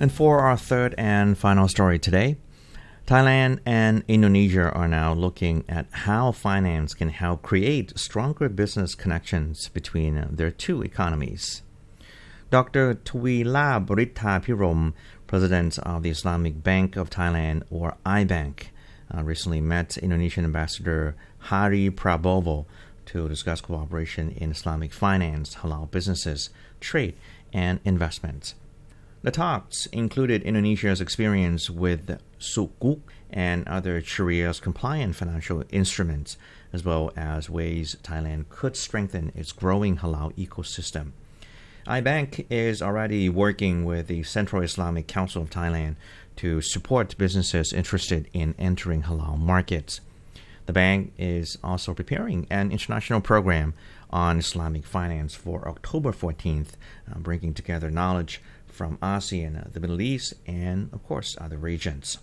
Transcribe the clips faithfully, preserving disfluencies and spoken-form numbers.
And for our third and final story today, Thailand and Indonesia are now looking at how finance can help create stronger business connections between their two economies. Doctor Tuilab Ritha Pirom, president of the Islamic Bank of Thailand, or I Bank, uh, recently met Indonesian Ambassador Hari Prabowo to discuss cooperation in Islamic finance, halal businesses, trade, and investments. The talks included Indonesia's experience with Sukuk and other Sharia-compliant financial instruments, as well as ways Thailand could strengthen its growing halal ecosystem. I Bank is already working with the Central Islamic Council of Thailand to support businesses interested in entering halal markets. The bank is also preparing an international program on Islamic finance for October fourteenth, uh, bringing together knowledge from ASEAN, the Middle East, and, of course, other regions.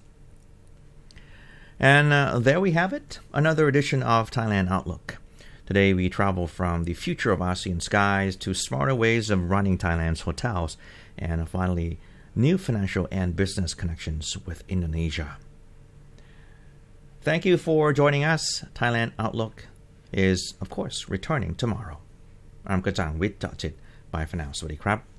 And uh, there we have it, another edition of Thailand Outlook. Today we travel from the future of ASEAN skies to smarter ways of running Thailand's hotels, and uh, finally, new financial and business connections with Indonesia. Thank you for joining us. Thailand Outlook is, of course, returning tomorrow. I'm Kajang Wit Dachit. Bye for now. สวัสดีครับ